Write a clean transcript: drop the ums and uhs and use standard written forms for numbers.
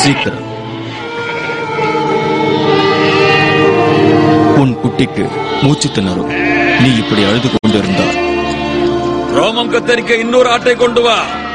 சீக்கிரம். உன் குட்டிக்கு மூச்சு திணறும். நீ இப்படி அழுது கொண்டிருந்தால் ரோமம் கத்தரிக்க இன்னொரு ஆட்டை கொண்டு வா.